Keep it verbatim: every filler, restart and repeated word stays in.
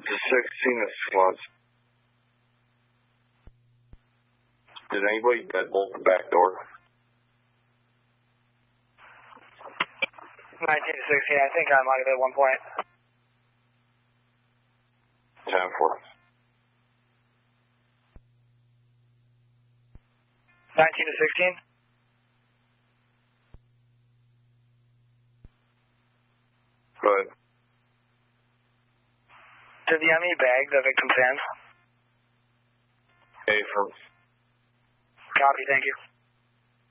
to sixteen, this was. Did anybody deadbolt the back door? nineteen to sixteen, I think I might have at one point. ten four. nineteen to sixteen? Go ahead. Did the M E bag the victim's hands? A from. Copy, thank you.